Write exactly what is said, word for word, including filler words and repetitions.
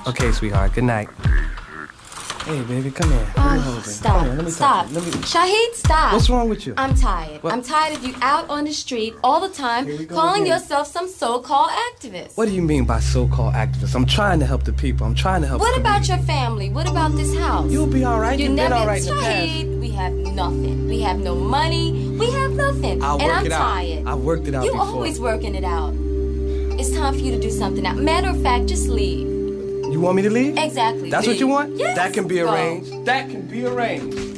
Okay, sweetheart. Good night. Hey, baby, come here. Oh, stop. Here, let me stop. talk. Let me... Shahid, stop. What's wrong with you? I'm tired. What? I'm tired of you out on the street all the time calling again. yourself some so-called activist. What do you mean by so-called activists? I'm trying to help the people. I'm trying to help What the about community. your family? What about this house? You'll be all right. You You've never, been all right in the past. Shahid, we have nothing. We have no money. We have nothing. I'll and work I'm it out. tired. I've worked it out You're before. always working it out. It's time for you to do something now. Matter of fact, just leave. You want me to leave? Exactly. That's leave. what you want? Yes. That can be Go. arranged. That can be arranged.